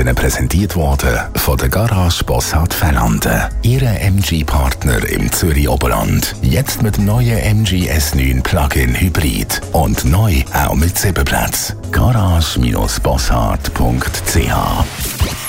Ihnen präsentiert worden von der Garage Bossart Fellanden. Ihre MG-Partner im Zürich Oberland. Jetzt mit dem neuen MG S9 Plug-in Hybrid. Und neu auch mit 7 Plätzen. Garage-bossart.ch